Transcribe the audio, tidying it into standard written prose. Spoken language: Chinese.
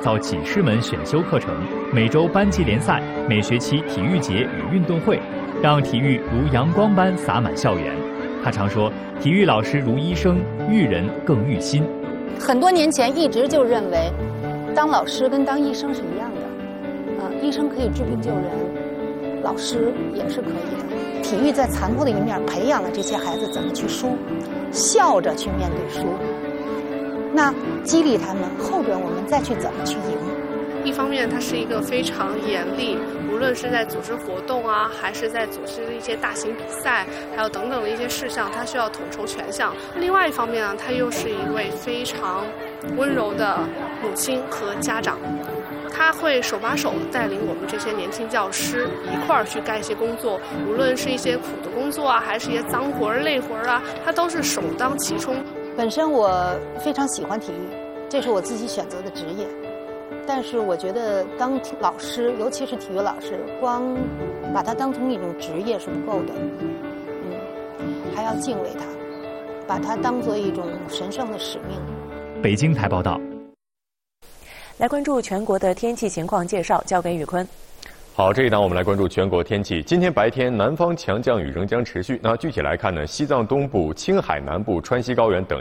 造几十门选修课程，每周班级联赛，每学期体育节与运动会，让体育如阳光般洒满校园。他常说，体育老师如医生，育人更育心。 很多年前一直就认为，当老师跟当医生是一样的，医生可以治病救人，老师也是可以的。体育在残酷的一面培养了这些孩子怎么去输，笑着去面对输，那激励他们，后边我们再去怎么去赢。 一方面，它是一个非常严厉，无论是在组织活动啊，还是在组织一些大型比赛，还有等等的一些事项，它需要统筹全项。另外一方面呢，它又是一位非常温柔的母亲和家长，他会手把手带领我们这些年轻教师一块儿去干一些工作，无论是一些苦的工作啊，还是一些脏活儿、累活儿啊，他都是首当其冲。 本身我非常喜欢体育，这是我自己选择的职业。但是我觉得当老师，尤其是体育老师，光把它当成一种职业是不够的，还要敬畏它，把它当作一种神圣的使命。 北京台报道。 来关注全国的天气情况介绍，交给宇坤。 好，这一档我们来关注全国天气。今天白天南方强降雨仍将持续。那具体来看呢，西藏东部、青海南部、川西高原等